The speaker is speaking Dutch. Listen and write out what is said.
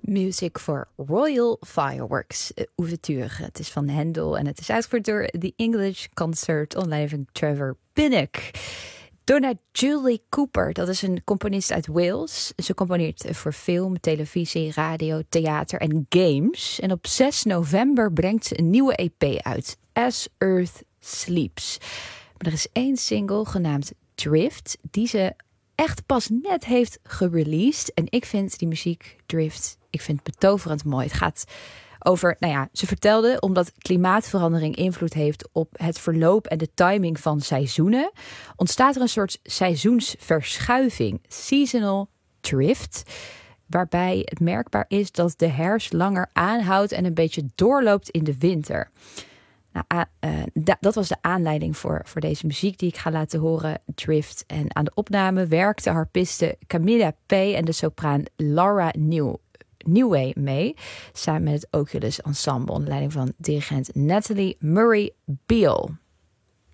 Music for Royal Fireworks, ouverture. Het is van Handel en het is uitgevoerd door The English Concert onder leiding van Trevor Pinnock. Door naar Julie Cooper, dat is een componist uit Wales. Ze componeert voor film, televisie, radio, theater en games. En op 6 november brengt ze een nieuwe EP uit, As Earth Sleeps. Maar er is 1 single genaamd Drift, die ze echt pas net heeft gereleased. En ik vind die muziek, Drift, ik vind het betoverend mooi. Het gaat over, ze vertelde, omdat klimaatverandering invloed heeft op het verloop en de timing van seizoenen, ontstaat er een soort seizoensverschuiving, seasonal drift, waarbij het merkbaar is dat de herfst langer aanhoudt en een beetje doorloopt in de winter. Dat was de aanleiding voor deze muziek die ik ga laten horen, Drift. En aan de opname werkte harpiste Camilla P. en de sopraan Laura Newway mee, samen met het Oculus Ensemble onder leiding van dirigent Natalie Murray Beale.